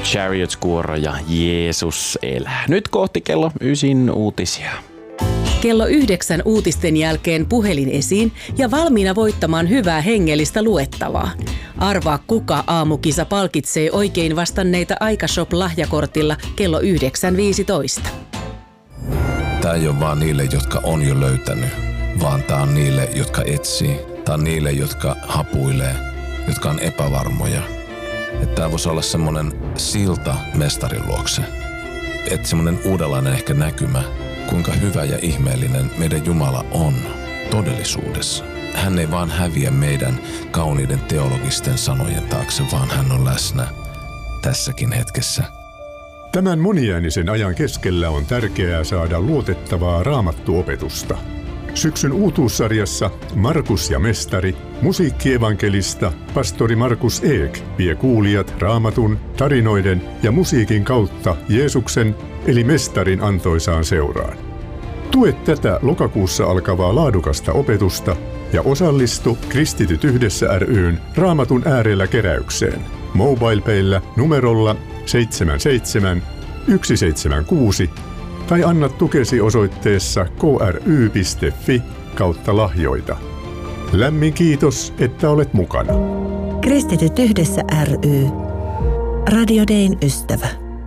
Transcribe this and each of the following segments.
Chariots-kuoro ja Jeesus elää. Nyt kohti kello 9 uutisia. Kello 9 uutisten jälkeen puhelin esiin ja valmiina voittamaan hyvää hengellistä luettavaa. Arvaa, kuka aamukisa palkitsee oikein vastanneita Aikashop-lahjakortilla kello 9.15. Tämä ei ole vaan niille, jotka on jo löytänyt, vaan tämä on niille, jotka etsii. Tämä on niille, jotka hapuilee, jotka on epävarmoja. Että tämä voisi olla semmoinen silta mestarin luokse. Että semmoinen uudenlainen ehkä näkymä, kuinka hyvä ja ihmeellinen meidän Jumala on todellisuudessa. Hän ei vaan häviä meidän kauniiden teologisten sanojen taakse, vaan hän on läsnä tässäkin hetkessä. Tämän moniäänisen ajan keskellä on tärkeää saada luotettavaa raamattuopetusta. Syksyn uutuussarjassa Markus ja mestari, musiikkievankelista pastori Markus Eek vie kuulijat raamatun, tarinoiden ja musiikin kautta Jeesuksen eli mestarin antoisaan seuraan. Tue tätä lokakuussa alkavaa laadukasta opetusta ja osallistu Kristityt yhdessä ry:n Raamatun äärellä keräykseen. MobilePayllä numerolla 77 176 tai anna tukesi osoitteessa kry.fi/lahjoita. Lämmin kiitos, että olet mukana. Kristityt yhdessä ry. Radio Dayn ystävä.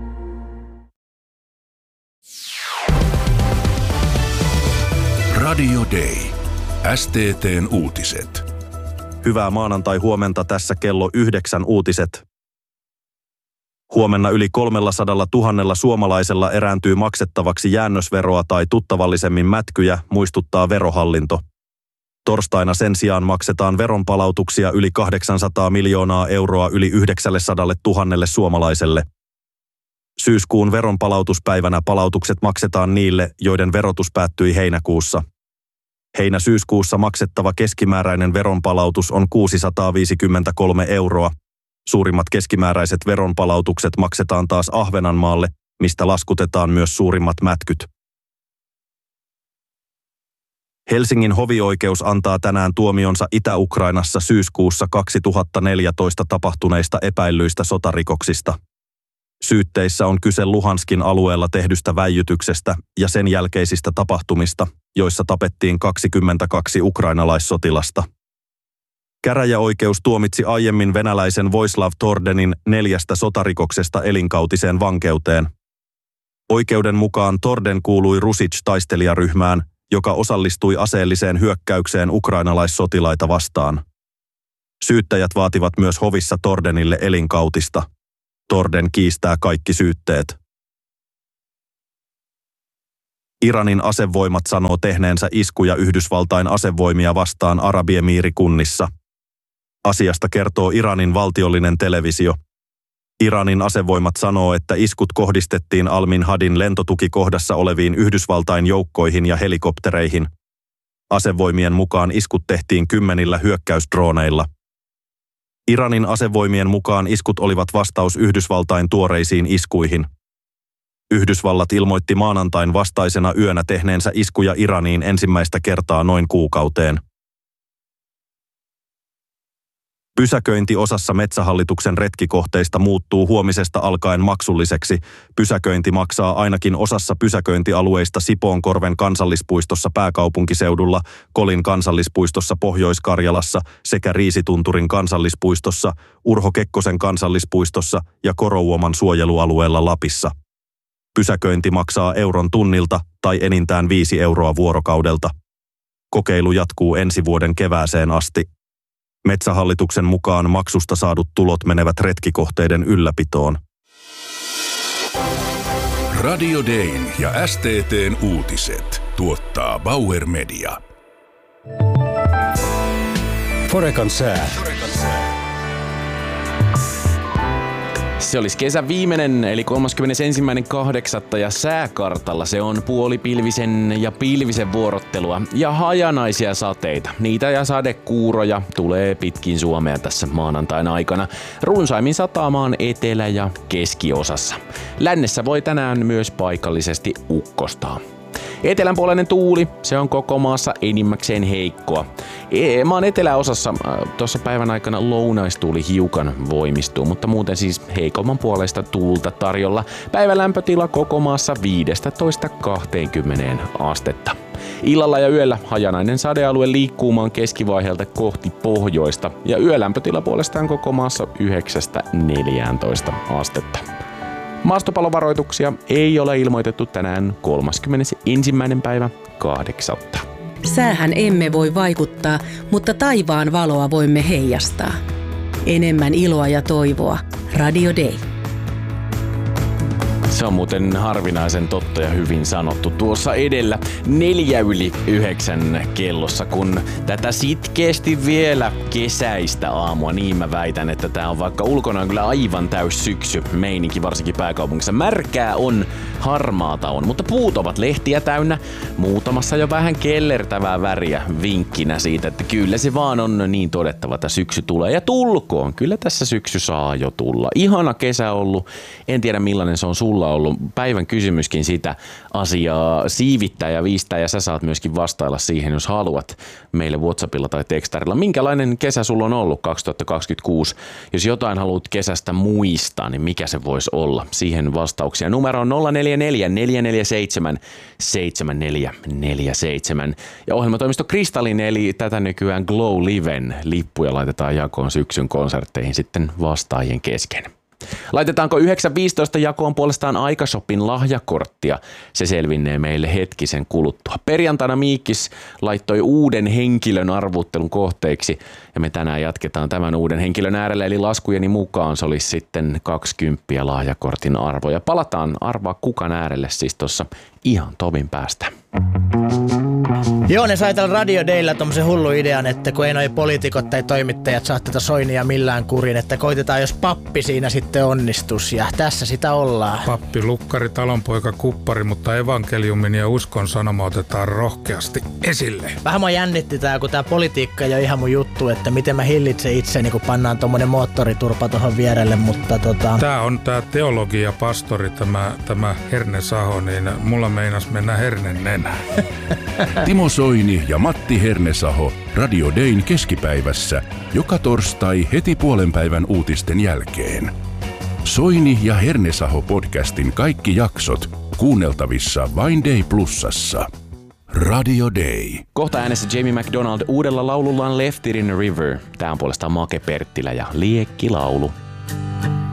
Radio Day. STT:n uutiset. Hyvää maanantai-huomenta, tässä kello 9 uutiset. Huomenna yli 300 000 suomalaisella erääntyy maksettavaksi jäännösveroa tai tuttavallisemmin mätkyjä, muistuttaa Verohallinto. Torstaina sen sijaan maksetaan veronpalautuksia yli 800 miljoonaa euroa yli 900 000 suomalaiselle. Syyskuun veronpalautuspäivänä palautukset maksetaan niille, joiden verotus päättyi heinäkuussa. Heinä-syyskuussa maksettava keskimääräinen veronpalautus on 653 euroa. Suurimmat keskimääräiset veronpalautukset maksetaan taas Ahvenanmaalle, mistä laskutetaan myös suurimmat mätkyt. Helsingin hovioikeus antaa tänään tuomionsa Itä-Ukrainassa syyskuussa 2014 tapahtuneista epäillyistä sotarikoksista. Syytteissä on kyse Luhanskin alueella tehdystä väijytyksestä ja sen jälkeisistä tapahtumista, joissa tapettiin 22 ukrainalaissotilasta. Käräjäoikeus tuomitsi aiemmin venäläisen Voislav Tordenin 4 sotarikoksesta elinkautiseen vankeuteen. Oikeuden mukaan Torden kuului Rusic-taistelijaryhmään, joka osallistui aseelliseen hyökkäykseen ukrainalaissotilaita vastaan. Syyttäjät vaativat myös hovissa Tordenille elinkautista. Torden kiistää kaikki syytteet. Iranin asevoimat sanoo tehneensä iskuja Yhdysvaltain asevoimia vastaan Arabiemiirikunnissa. Asiasta kertoo Iranin valtiollinen televisio. Iranin asevoimat sanoo, että iskut kohdistettiin Al-Minhadin lentotukikohdassa oleviin Yhdysvaltain joukkoihin ja helikoptereihin. Asevoimien mukaan iskut tehtiin 10 hyökkäysdrooneilla. Iranin asevoimien mukaan iskut olivat vastaus Yhdysvaltain tuoreisiin iskuihin. Yhdysvallat ilmoitti maanantain vastaisena yönä tehneensä iskuja Iraniin ensimmäistä kertaa noin kuukauteen. Pysäköinti osassa Metsähallituksen retkikohteista muuttuu huomisesta alkaen maksulliseksi. Pysäköinti maksaa ainakin osassa pysäköintialueista Sipoonkorven kansallispuistossa pääkaupunkiseudulla, Kolin kansallispuistossa Pohjois-Karjalassa sekä Riisitunturin kansallispuistossa, Urho Kekkosen kansallispuistossa ja Korouoman suojelualueella Lapissa. Pysäköinti maksaa euron tunnilta tai enintään 5 euroa vuorokaudelta. Kokeilu jatkuu ensi vuoden kevääseen asti. Metsähallituksen mukaan maksusta saadut tulot menevät retkikohteiden ylläpitoon. Radio Dayn ja STT:n uutiset tuottaa Bauer Media. Forekan sää. Se olisi kesän viimeinen, eli 31.8. ja sääkartalla se on puolipilvisen ja pilvisen vuorottelua ja hajanaisia sateita. Niitä ja sadekuuroja tulee pitkin Suomea tässä maanantain aikana. Runsaimmin sataamaan etelä- ja keskiosassa. Lännessä voi tänään myös paikallisesti ukkostaa. Etelänpuoleinen tuuli, se on koko maassa enimmäkseen heikkoa. Maan eteläosassa tuossa päivän aikana lounaistuuli hiukan voimistuu, mutta muuten siis heikomman puolesta tuulta tarjolla. Päivän lämpötila koko maassa 15-20 astetta. Illalla ja yöllä hajanainen sadealue liikkuu maan keskivaiheelta kohti pohjoista ja yölämpötila puolestaan koko maassa 9-14 astetta. Maastopalovaroituksia ei ole ilmoitettu tänään 31. päivä 8. Säähän emme voi vaikuttaa, mutta taivaan valoa voimme heijastaa. Enemmän iloa ja toivoa. Radio Day. Se on muuten harvinaisen totta ja hyvin sanottu tuossa edellä 8:04 kellossa, kun tätä sitkeästi vielä kesäistä aamua, niin mä väitän, että tää on vaikka ulkona on kyllä aivan täys syksy meininki, varsinkin pääkaupungissa. Märkää on, harmaata on, mutta puut ovat lehtiä täynnä, muutamassa jo vähän kellertävää väriä vinkkinä siitä, että kyllä se vaan on niin todettava, että syksy tulee ja tulkoon. Kyllä tässä syksy saa jo tulla. Ihana kesä ollut, en tiedä millainen se on sulla ollut. Päivän kysymyskin sitä asiaa siivittää ja viistää ja sä saat myöskin vastailla siihen, jos haluat meille WhatsAppilla tai tekstarilla. Minkälainen kesä sulla on ollut 2026? Jos jotain haluat kesästä muistaa, niin mikä se voisi olla? Siihen vastauksia. Numero on 044 447 7447. Ja ohjelmatoimisto Kristallin eli tätä nykyään Glow Liven lippuja laitetaan jakoon syksyn konsertteihin sitten vastaajien kesken. Laitetaanko 9.15 jakoon puolestaan Aikashopin lahjakorttia? Se selvinnee meille hetkisen kuluttua. Perjantaina Miikkis laittoi uuden henkilön arvuuttelun kohteeksi ja me tänään jatketaan tämän uuden henkilön äärellä, eli laskujeni mukaan se olisi sitten 20 lahjakortin arvo. Ja palataan arvaa kukan äärelle siis tuossa ihan tovin päästä. Joo, ne sai tällä Radio Daylla tommosen hullu idean, että kun ei noi poliitikot tai toimittajat saa tätä Soinia millään kurin, että koitetaan jos pappi siinä sitten onnistus ja tässä sitä ollaan. Pappi, lukkari, talonpoika, kuppari, mutta evankeliumin ja uskon sanoma otetaan rohkeasti esille. Vähän mua jännitti tää, kun tää politiikka ei ole ihan mun juttu, että miten mä hillitsen itseni, kun pannaan tommonen moottoriturpa tohon vierelle, mutta Tää on tää teologia, pastori, tämä Herne Saho, niin mulla meinas mennä hernen nenään. Timo Soini ja Matti Hernesaho Radio Dayn keskipäivässä joka torstai heti puolenpäivän uutisten jälkeen. Soini ja Hernesaho podcastin kaikki jaksot kuunneltavissa vain Day Plusassa. Radio Day. Kohta äänessä Jamie McDonald uudella laulullaan Left It in a River. Tää on puolestaan Make Perttilä ja Liekki laulu.